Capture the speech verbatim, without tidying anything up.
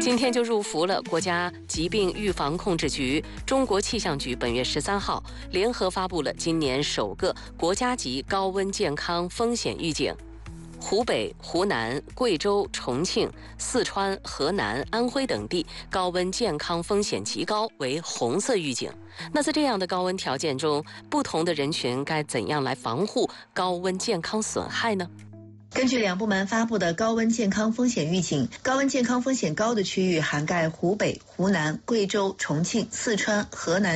今天就入伏了。国家疾病预防控制局、中国气象局本月十三号联合发布了今年首个国家级高温健康风险预警。湖北、湖南、贵州、重庆、四川、河南、安徽等地高温健康风险极高，为红色预警。那在这样的高温条件中，不同的人群该怎样来防护高温健康损害呢？ 根据两部门发布的高温健康风险预警，高温健康风险高的区域涵盖湖北、湖南、贵州、重庆、四川、河南